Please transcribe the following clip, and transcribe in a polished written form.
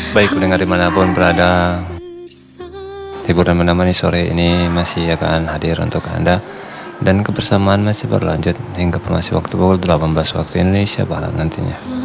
Baik pendengar dimanapun berada, hiburan menemani sore ini masih akan hadir untuk Anda. Dan kebersamaan masih berlanjut hingga masih waktu pukul 18 waktu Indonesia Barat nantinya.